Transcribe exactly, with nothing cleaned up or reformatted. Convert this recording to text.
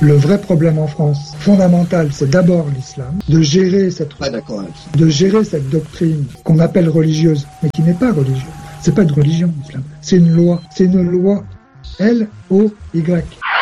Le vrai problème en France, fondamental, c'est d'abord l'islam, de gérer cette, Pas d'accord avec ça. de gérer cette doctrine qu'on appelle religieuse, mais qui n'est pas religieuse. C'est pas de religion, l'islam. C'est une loi. C'est une loi L O Y.